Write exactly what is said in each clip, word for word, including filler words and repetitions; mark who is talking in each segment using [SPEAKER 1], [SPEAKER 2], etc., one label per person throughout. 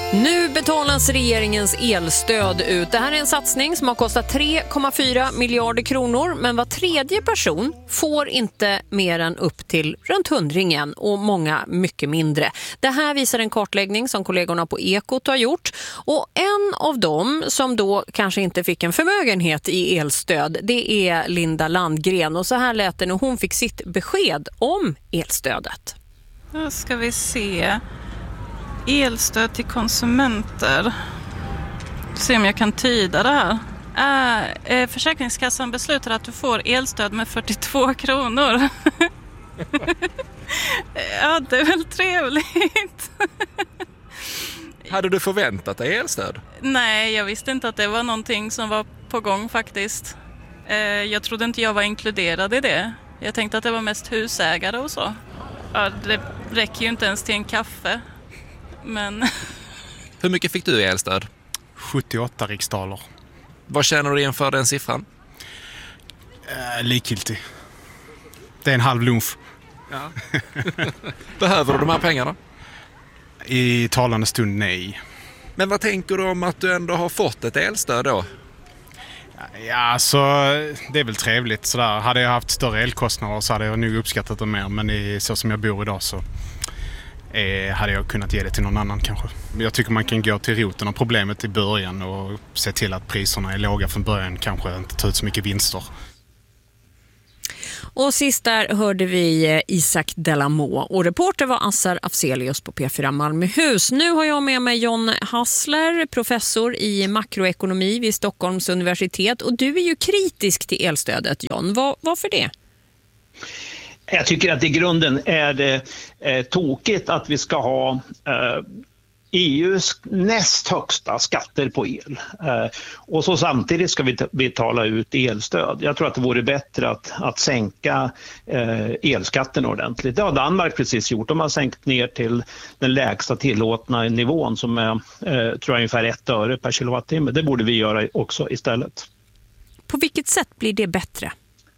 [SPEAKER 1] Nu betalas regeringens elstöd ut. Det här är en satsning som har kostat tre komma fyra miljarder kronor, men var tredje person får inte mer än upp till runt hundringen och många mycket mindre. Det här visar en kartläggning som kollegorna på Ekot har gjort, och en av dem som då kanske inte fick en förmögenhet i elstöd, det är Linda Landgren, och så här lät det när hon fick sitt besked om elstödet.
[SPEAKER 2] Då ska vi se. Elstöd till konsumenter. Se om jag kan tyda det här. Äh, Försäkringskassan beslutar att du får elstöd med fyrtiotvå kronor. Ja, det är väl trevligt.
[SPEAKER 3] Hade du förväntat dig elstöd?
[SPEAKER 2] Nej, jag visste inte att det var någonting som var på gång faktiskt. Äh, jag trodde inte jag var inkluderad i det. Jag tänkte att det var mest husägare och så. Ja, det räcker ju inte ens till en kaffe. Men...
[SPEAKER 3] Hur mycket fick du i elstöd?
[SPEAKER 4] sjuttioåtta riksdaler.
[SPEAKER 3] Vad känner du inför den siffran?
[SPEAKER 4] Äh, likgiltig. Det är en halv lunch.
[SPEAKER 3] Ja. Behöver du de här pengarna?
[SPEAKER 4] I talande stund nej.
[SPEAKER 3] Men vad tänker du om att du ändå har fått ett elstöd då?
[SPEAKER 4] Ja, så det är väl trevligt. Sådär. Hade jag haft större elkostnader så hade jag nog uppskattat det mer. Men i, så som jag bor idag så eh, hade jag kunnat ge det till någon annan kanske. Jag tycker man kan gå till roten av problemet i början och se till att priserna är låga från början. Kanske inte ta ut så mycket vinster.
[SPEAKER 1] Och sist där hörde vi Isak Delamo, och reporter var Assar Afzelius på P fyra Malmöhus. Nu har jag med mig John Hassler, professor i makroekonomi vid Stockholms universitet, och du är ju kritisk till elstödet, John. Var, varför det?
[SPEAKER 5] Jag tycker att i grunden är det eh, tokigt att vi ska ha eh, E U:s näst högsta skatter på el. Eh, och så samtidigt ska vi betala ut elstöd. Jag tror att det vore bättre att, att sänka eh, elskatten ordentligt. Det har Danmark precis gjort. De har sänkt ner till den lägsta tillåtna nivån som är eh, tror jag, ungefär ett öre per kilowattimme. Det borde vi göra också istället.
[SPEAKER 1] På vilket sätt blir det bättre?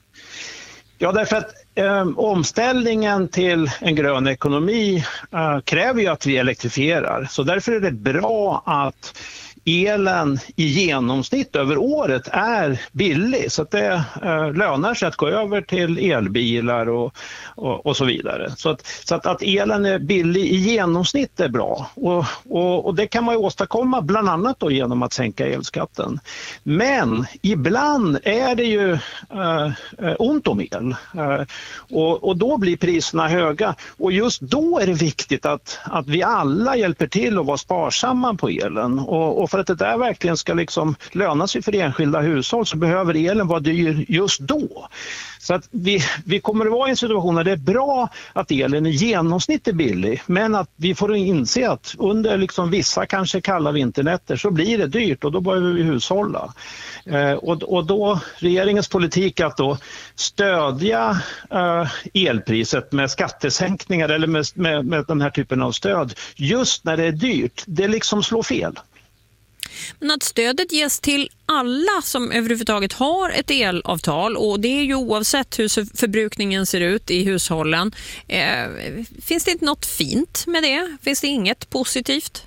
[SPEAKER 5] Ja, därför att eh, omställningen till en grön ekonomi eh, kräver ju att vi elektrifierar. Så därför är det bra att elen i genomsnitt över året är billig, så att det eh, lönar sig att gå över till elbilar och, och, och så vidare. Så, att, så att, att elen är billig i genomsnitt är bra, och, och, och det kan man ju åstadkomma bland annat då genom att sänka elskatten. Men ibland är det ju eh, ont om el, eh, och, och då blir priserna höga, och just då är det viktigt att, att vi alla hjälper till att vara sparsamma på elen, och, och för att det där verkligen ska liksom löna sig för enskilda hushåll så behöver elen vara dyr just då. Så att vi, vi kommer att vara i en situation där det är bra att elen i genomsnitt är billig, men att vi får inse att under liksom vissa kanske kalla vinternätter så blir det dyrt, och då behöver vi hushålla. Eh, och, och då regeringens politik att då stödja eh, elpriset med skattesänkningar eller med, med, med den här typen av stöd just när det är dyrt, det liksom slår fel.
[SPEAKER 1] Men att stödet ges till alla som överhuvudtaget har ett elavtal, och det är ju oavsett hur förbrukningen ser ut i hushållen. Eh, finns det inte något fint med det? Finns det inget positivt?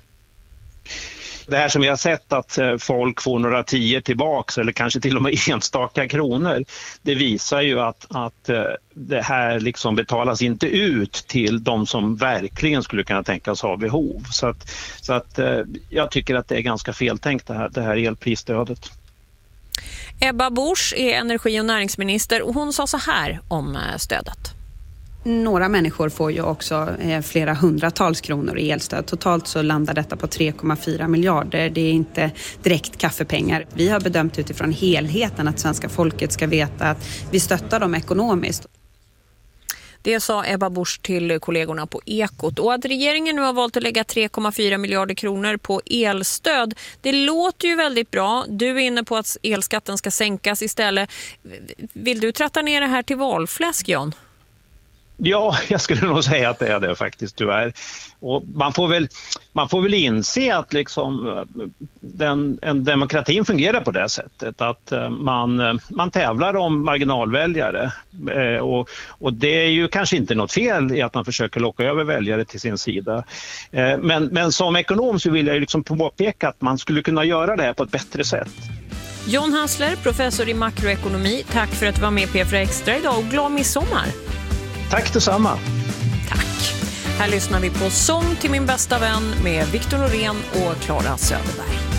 [SPEAKER 5] Det här som vi har sett, att folk får några tior tillbaks eller kanske till och med enstaka kronor, det visar ju att, att det här liksom betalas inte ut till de som verkligen skulle kunna tänkas ha behov. Så att, så att jag tycker att det är ganska feltänkt det här, det här elprisstödet.
[SPEAKER 1] Ebba Busch är energi- och näringsminister, och hon sa så här om stödet.
[SPEAKER 6] Några människor får ju också eh, flera hundratals kronor i elstöd. Totalt så landar detta på tre komma fyra miljarder. Det är inte direkt kaffepengar. Vi har bedömt utifrån helheten att svenska folket ska veta att vi stöttar dem ekonomiskt.
[SPEAKER 1] Det sa Ebba Busch till kollegorna på Ekot. Och att regeringen nu har valt att lägga tre komma fyra miljarder kronor på elstöd, det låter ju väldigt bra. Du är inne på att elskatten ska sänkas istället. Vill du tratta ner det här till valfläsk, John?
[SPEAKER 5] Ja, jag skulle nog säga att det är det faktiskt, tyvärr. Och man får väl, man får väl inse att liksom den, en demokratin fungerar på det sättet. Att man, man tävlar om marginalväljare. Och, och det är ju kanske inte något fel i att man försöker locka över väljare till sin sida. Men, men som ekonom så vill jag liksom påpeka att man skulle kunna göra det här på ett bättre sätt.
[SPEAKER 1] John Hassler, professor i makroekonomi. Tack för att du var med P fyra Extra idag och glad midsommar.
[SPEAKER 5] Tack detsamma.
[SPEAKER 1] Tack. Här lyssnar vi på Sång till min bästa vän med Victor Norén och Clara Söderberg.